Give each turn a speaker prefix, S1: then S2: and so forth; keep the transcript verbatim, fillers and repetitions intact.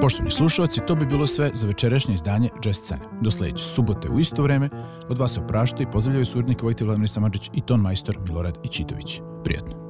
S1: Poštovani slušalci, to bi bilo sve za večerašnje izdanje Jazz scene. Do sledeće subote u isto vreme od vas se opraštaju i pozdravljaju suradnika Vojte Vladimir Samardžić i ton majstor Milorad Ićitović. Prijatno.